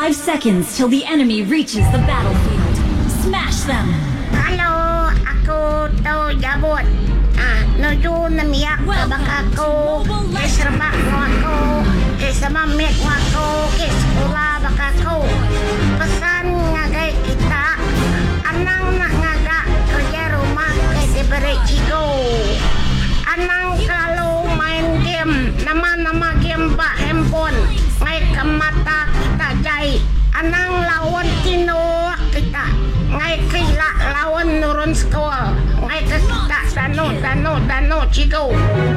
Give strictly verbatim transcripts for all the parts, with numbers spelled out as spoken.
Five seconds till the enemy reaches the battlefield. Smash them! Halo, ako to Jabot. Ah, nuju na miyak ka baka ko. Kisraba mo ako. Kisamamit mo ako. Kiskula baka ko. Pesan ngagay kita. Anang na ngaga kerja rumah kay diberi cigo. Anang kalau main game, nama-nama game pak handphone. Ngay kemata kita jai. Anang lawan Tino kita. Ngay kila lawan nurun sekolah. Ngay ke kita dano dano dano cigo.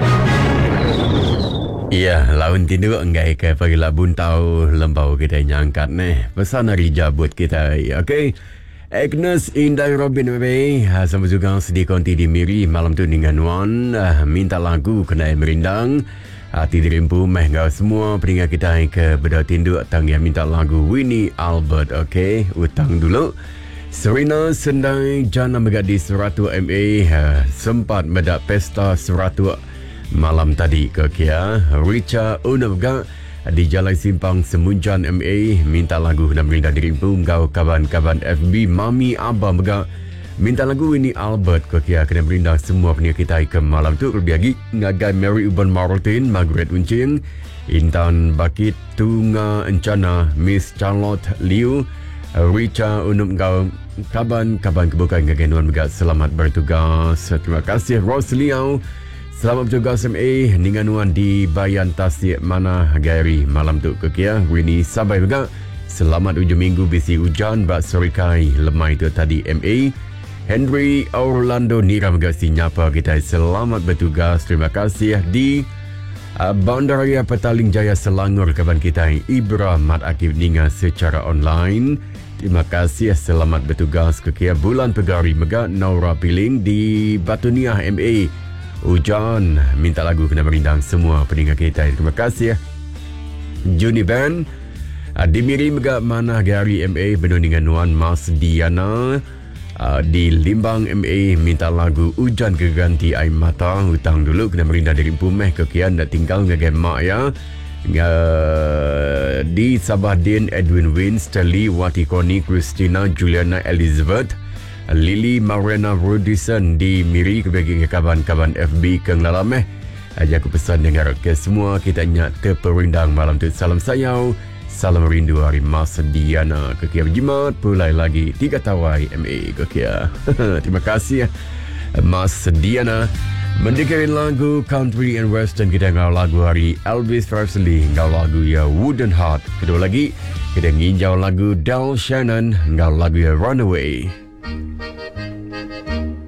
Ya, lawan Tino enggak ke pagila buntau lembau kita nyangkat nih. Pesan hari jabut kita. Okey. Agnes Indah Robin Bebe sama juga sedih konti di Miri malam tu dengan Wan uh, minta lagu kena merindang hati dirimpu meh ngau semua peringkat kita ke beda tinduk tang yang minta lagu Winnie Albert. Okey, utang dulu Serena Sendai Jana Megadis Seratu M A uh, sempat medak pesta Seratu malam tadi ke kia Richa Unavga di Jalan Simpang Semunjan M A minta lagu dan merindah dirimpu kau kawan-kawan F B Mami Abah Mega minta lagu ini Albert kau kia kena merindah semua pendengar kita ke malam tu berbiagi ngagai Mary Uban Martin Margaret Uncing Intan Bakit Tunga Encana Miss Charlotte Liu Richa Unum kau kawan-kawan kebukaan ngagai Nuan Mega selamat bertugas. Terima kasih Rose Liao. Selamat bertugas M A Ninganuan di Bayan Tasik Mana Gary malam tu ke kia Winnie Sabai juga. Selamat ujung minggu bisi hujan bak sorikai lemai tu tadi M A Henry Orlando Nira megasi nyapa kita selamat bertugas. Terima kasih di uh, Bandaraya Petaling Jaya Selangor kawan kita Ibra Mat Akib Ninga secara online. Terima kasih selamat bertugas ke kia Bulan Pegari Mega Naura Piling di Batuniah M A hujan minta lagu kena merindang semua pendengar kita. Terima kasih. Juni Band di Miri Mega Mana Gary M A benar dengan Nuan Mas Diana di Limbang M A minta lagu hujan keganti air mata hutang dulu kena merindang dari Pumeh ke kian nak tinggal ngagai mak ya. Di Sabah Din Edwin Win Stanley Wati Koni Christina Juliana Elizabeth Lily Marina Rudison di Miri kebagi kawan-kawan F B keng lalameh. Aja aku pesan dengar ke semua kita nyak terperindang malam tu. Salam sayau, salam rindu hari Mas Diana ke kia berjimat pulai lagi tiga tawai M A ke kia. Terima kasih Mas Diana. Mendekarin lagu country and western kita ngau lagu hari Elvis Presley ngau lagu ya Wooden Heart. Kedua lagi kita nginjau lagu Del Shannon ngau lagu ya Runaway.